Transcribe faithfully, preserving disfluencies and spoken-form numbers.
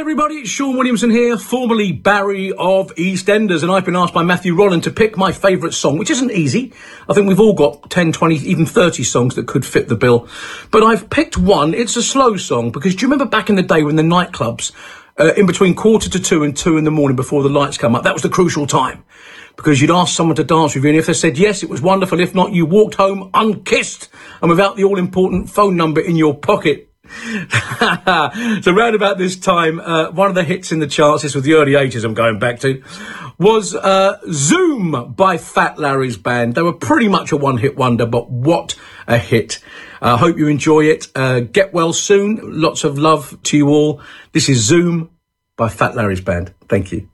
everybody, it's Sean Williamson here, formerly Barry of EastEnders, and I've been asked by Matthew Rolland to pick my favourite song, which isn't easy. I think we've all got ten, twenty, even thirty songs that could fit the bill. But I've picked one. It's a slow song, because do you remember back in the day when the nightclubs, uh, in between quarter to two and two in the morning before the lights come up, that was the crucial time. Because you'd ask someone to dance with you, and if they said yes, it was wonderful. If not, you walked home unkissed and without the all-important phone number in your pocket. So round about this time, uh, one of the hits in the charts, this was the early eighties I'm going back to, was uh, Zoom by Fat Larry's band. They were pretty much a one-hit wonder, but what a hit. I uh, hope you enjoy it. Uh, get well soon. Lots of love to you all. This is Zoom by Fat Larry's band. Thank you.